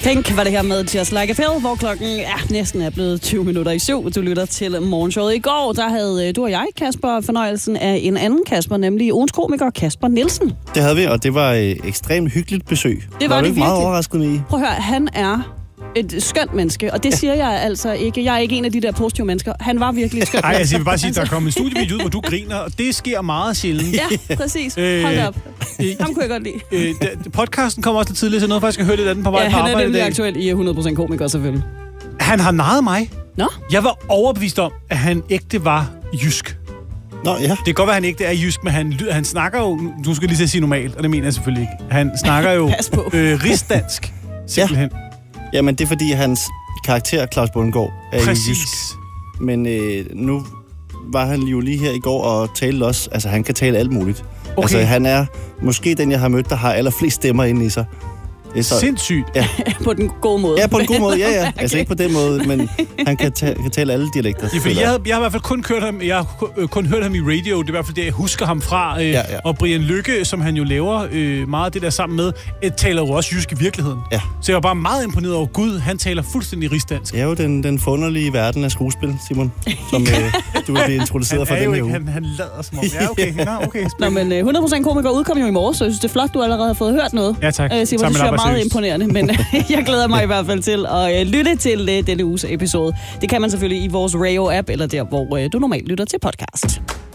Pink var det her med Just Like a Pill, hvor klokken næsten er blevet 20 minutter i 7. Du lytter til morgenshowet. I går, der havde du og jeg, Kasper, fornøjelsen af en anden Kasper, nemlig ugens komiker Kasper Nielsen. Det havde vi, og det var et ekstremt hyggeligt besøg. Det var det ikke meget overrasket med i? Prøv at høre, han er et skønt menneske, og det siger jeg altså ikke. Jeg er ikke en af de der positive mennesker. Han var virkelig et skønt menneske. Nej, jeg vil bare sige, at der er kommet en studievideo ud, hvor du griner, og det sker meget sjældent. Ja, præcis. Hold op. Ham kunne jeg godt lide. Podcasten kommer også lidt tidligt, så noget faktisk skal høre lidt af den på vej på arbejde. Han er nemlig aktuel i 100% komiker, selvfølgelig. Han har narret mig. Nå? Jeg var overbevist om, at han ægte var jysk. Nå, ja. Det kan godt være, at han ikke er jysk, men han snakker jo... Du skal lige til at sige normalt, og det mener jeg selvfølgelig ikke. Han snakker jo rigsdansk, simpelthen. Ja. Jamen, det er fordi, hans karakter, Claus Bundgaard, er jysk. Men nu var han jo lige her i går og talte også... Altså, han kan tale alt muligt. Okay. Altså, han er måske den, jeg har mødt, der har allerflest stemmer inde i sig. Så, sindssygt. Ja. På den gode måde. Ja, på den gode måde, ja. Okay. Altså ikke på den måde, men han kan tale alle dialekter. Ja, fordi jeg har i hvert fald kun hørt ham i radio. Det er i hvert fald det, jeg husker ham fra. Og Brian Lykke, som han jo laver meget af det der sammen med, taler jo også jysk i virkeligheden. Ja. Så jeg var bare meget imponeret over Gud. Han taler fuldstændig rigsdansk. Det er jo den forunderlige verden af skuespil, Simon, som du vil blive introduceret for den her uge. Han lader som om. Ja, okay. Nå, men 100% komiker udkom jo i morges, så jeg synes, det er flot, du allerede har fået hørt noget. Ja, tak. Simon, det er meget imponerende, men jeg glæder mig i hvert fald til at lytte til denne uges episode. Det kan man selvfølgelig i vores Radio-app, eller der, hvor du normalt lytter til podcast.